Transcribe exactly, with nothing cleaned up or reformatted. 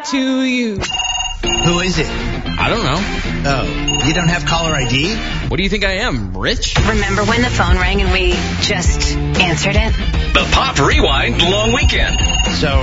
to you. Who is it? I don't know. Oh, you don't have caller I D? What do you think I am, rich? Remember when the phone rang and we just answered it? The Pop Rewind Long Weekend. So